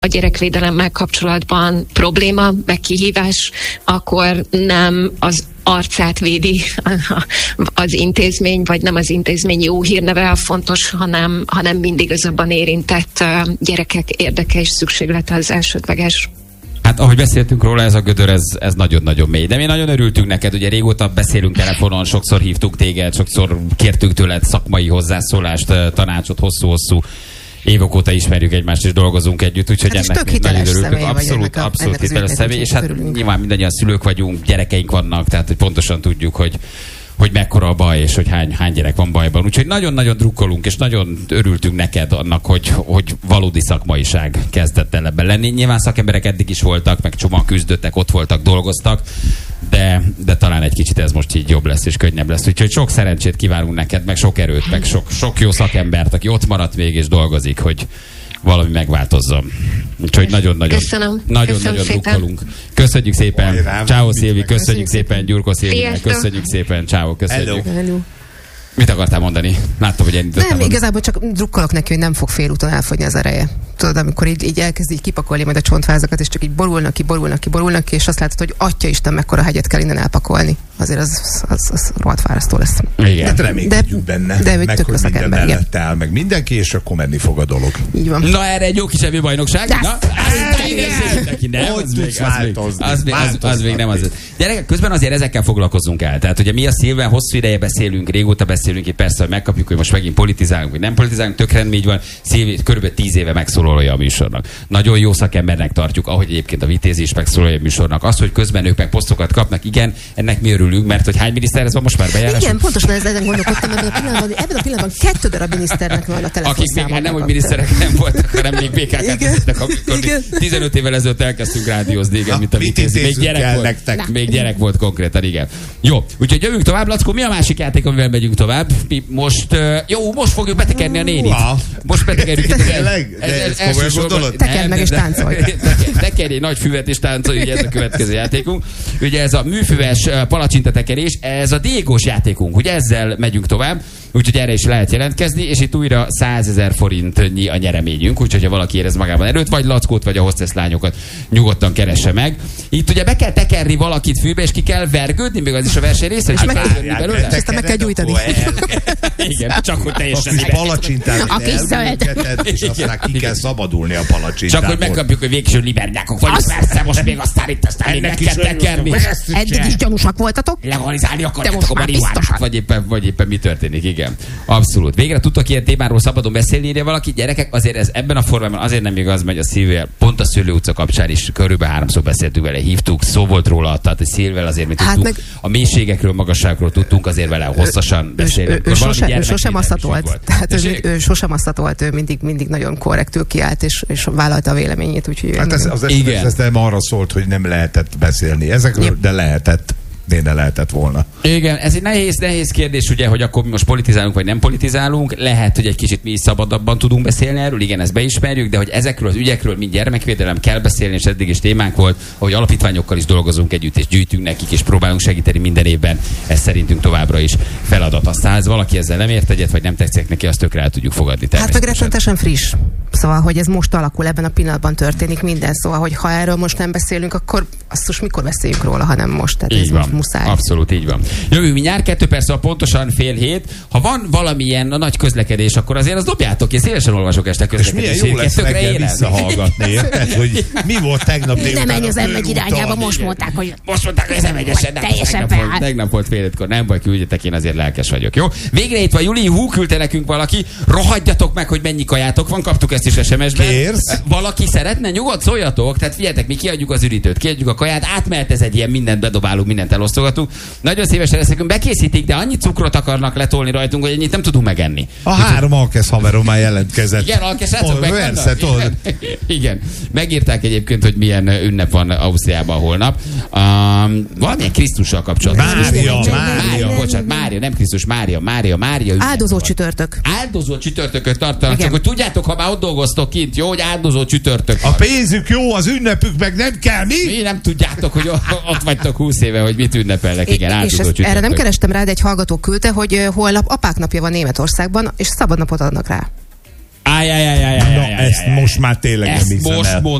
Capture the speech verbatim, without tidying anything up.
a gyerekvédelemmel kapcsolatban probléma, meg kihívás, akkor nem az arcát védi az intézmény, vagy nem az intézmény jó hírneve a fontos, hanem, hanem mindig az abban érintett gyerekek érdeke és szükséglete az elsődleges. Hát ahogy beszéltünk róla, ez a gödör, ez, ez nagyon-nagyon mély. De mi nagyon örültünk neked, ugye régóta beszélünk telefonon, sokszor hívtuk téged, sokszor kértük tőled szakmai hozzászólást, tanácsot, hosszú-hosszú évek óta ismerjük egymást és dolgozunk együtt, úgyhogy hát ennek nagyon örültünk. Abszolút, a, abszolút hiteles személy, és hát örülünk. Nyilván mindannyian szülők vagyunk, gyerekeink vannak, tehát hogy pontosan tudjuk, hogy hogy mekkora a baj, és hogy hány, hány gyerek van bajban. Úgyhogy nagyon-nagyon drukkolunk, és nagyon örültünk neked annak, hogy, hogy valódi szakmaiság kezdett el ebben lenni. Nyilván szakemberek eddig is voltak, meg csomóan küzdöttek, ott voltak, dolgoztak, de, de talán egy kicsit ez most így jobb lesz, és könnyebb lesz. Úgyhogy sok szerencsét kívánunk neked, meg sok erőt, meg sok, sok jó szakembert, aki ott maradt még, és dolgozik, hogy valami megváltozzon. Úgyhogy nagyon-nagyon nagyon-nagyon drukkolunk. Köszönjük szépen. Ciao Szilvi, köszönjük szépen. Gyurko Szilvinek, köszönjük szépen. Ciao, köszönjük. Hello. Mit akartál mondani? Láttam, hogy én nem, igazából csak drukkolok neki, hogy nem fog félúton elfogyni az ereje. Tudod, amikor így, így elkezd így kipakolni majd a csontvázakat, és csak így borulnak ki, borulnak ki, borulnak ki, és azt látod, hogy atya Isten, mekkora hegyet kell innen elpakolni. Azért az, az, az rohadt fárasztó lesz. Igen. De reménykedjünk benne, de, meg hogy minden mellett áll, meg mindenki, és akkor menni fog a dolog. Így van. Na erre egy jó kis evőbajnokság. Na, az még nem az. Gyerekek, közben azért ezekkel foglalkozunk el. Tehát ugye mi a Szilven hosszú ideje beszélünk, régóta beszélünk, és persze, hogy megkapjuk, hogy most megint politizálunk, vagy nem politizálunk, tök rendben így van. Szilvi körülbelül tíz éve megszólalója a műsornak. Nagyon jó szakembernek tartjuk, ahogy egyébként a Vitézi is megszólalója a műsornak. Az, hogy közben ők meg posztokat kapnak, igen, ennek mi örülünk, mert hogy hány miniszter ez van most már bejárás? Igen, pontosan ezen gondolkodtam, ebben a pillanatban, ebben a pillanatban kettő darab miniszternek van a telefonszámon. Akik még hát nem, hogy miniszterek nem voltak, hanem még bé ká ká-t vezettek, amikor tizenöt évvel ezelőtt elkezdtünk rádiózni, igen, mint a Vitézi. Még gyerek volt, még gyerek volt konkrétan, igen. Jó, úgyhogy jövünk tovább. Lackó, mi a másik játék, amivel megyünk tovább? Mi most, jó, most fogjuk betekerni a nénit. Most betekerjük itt. Tekerd meg és táncolj. Tekerj egy nagy füvet és táncolj, ugye ez a következő játékunk. Ugye ez a műfüves palacsintatekerés, ez a dégós játékunk, ugye ezzel megyünk tovább, úgyhogy erre is lehet jelentkezni, és itt újra százezer forintnyi a nyereményünk, úgyhogy ha valaki érez magában erőt, vagy Lackót, vagy a hostess lányokat nyugodtan keresse meg. Itt ugye be kell tekerni valakit fűbe, és ki kell vergődni, még az is a verseny része, és meg kell vergődni belőle. És aztán meg kell gyújtani. Igen, csak hogy teljesen meg. Palacsintát elműködted, és aztán ki kell szabadulni a palacsintából. Csak hogy megkapjuk, hogy végső liberdákok vagyunk, persze, most még aztán itt aztán még meg kell tekerni. Eddig is gyanúsak voltatok. Legalizálni akarjátok a marihuánát, vagy éppen, vagy éppen mi történik, igen. Abszolút. Végre tudtok ilyen témáról szabadon beszélni, írja valaki. Gyerekek, azért ez ebben a formában azért nem igaz, megy a Szilvével. Pont a Szőlő utca kapcsán is körülbelül háromszor beszéltünk vele, hívtuk, szó volt róla, tehát a Szilvével azért mi tudtuk. Hát meg... A mélységekről, magasságról tudtunk azért vele hosszasan beszélni. Ő, ő, ő, sose, ő sosem asszatolt. Volt. Tehát ő, ő sosem asszatolt, ő mindig, mindig nagyon korrektül kiállt, és, és vállalta a véleményét. Úgyhogy hát ez, az ez, ez nem arra szólt, hogy nem lehetett beszélni ezekről, yep. De lehetett. Ne lehetett volna. Igen, ez egy nehéz, nehéz kérdés, ugye, hogy akkor mi most politizálunk, vagy nem politizálunk. Lehet, hogy egy kicsit mi is szabadabban tudunk beszélni erről, igen, ezt beismerjük, de hogy ezekről az ügyekről, mint gyermekvédelem kell beszélni, és eddig is témánk volt, hogy alapítványokkal is dolgozunk együtt, és gyűjtünk nekik, és próbálunk segíteni minden évben. Ez szerintünk továbbra is feladat. Aztán, ez valaki ezzel nem ért egyet, vagy nem tetszik neki, azt tökre el tudjuk fogadni. Hát meg rettenetesen friss. Szóval, hogy ez most alakul, ebben a pillanatban történik minden. Szóval, hogy ha erről most nem beszélünk, akkor azt most mikor beszéljünk róla, ha nem most. Tehát így van. Muszáj. Abszolút így van. Jövünk mindjárt, kettő perc, pontosan fél hét. Ha van valamilyen a nagy közlekedés, akkor azért az dobjátok, én szívesen olvasok este közlekedés. És milyen jó lesz reggel visszahallgatni, érted, hogy mi volt tegnap délután. Nem menj az em egy irányába, most mondták, hogy most mondták, hogy az em egyesen nem. Teljesen tegnap, tegnap volt fél hétkor, nem baj, küldjetek, én azért lelkes vagyok, jó? Végre itt van Juli, hú, küldte nekünk valaki, rohadjatok meg, hogy mennyi kajátok van, kaptuk ezt is es em es-ben. Kérsz? Valaki szeretne, nyugodt szóljatok, tehát figyeljetek, mi kiadjuk az üritőt, kiadjuk a kaját, átmehet ez egy ilyen mindent bedobálunk, mindent elosztogatunk. Nagyon szívesen leszekünk, bekészítik, de annyi cukrot akarnak letolni rajtunk, hogy ennyit nem tudunk megenni. A három alkesz haverom már jelentkezett. Igen, alkesz, látszott meg persze, igen. Igen. Megírták egyébként, hogy milyen ünnep van Ausztriában holnap. Um, valamilyen Krisztussal kapcsolatban. Mária, Mária. Mária, bocsánat, Mária, nem Krisztus, Mária, Mária, Mária. Áldozó csütörtök. Áldozó csütörtököt tartanak, csak hogy tudjátok, ha már ott dolgoztok kint, jó, hogy áldozó csütörtök. A pénzük jó, az ünnepük meg nem kell, mi? Mi nem tudjátok, hogy ott vagytok húsz éve, hogy mit ünnepelnek. Igen, és ezt, erre nem kerestem rá, de egy hallgató küldte, hogy holnap apák napja van Németországban, és szabad napot adnak rá. Áj, áj, áj, áj, áj, Na, áj, áj, ezt áj, most már tényleg nem ezt hiszem most el.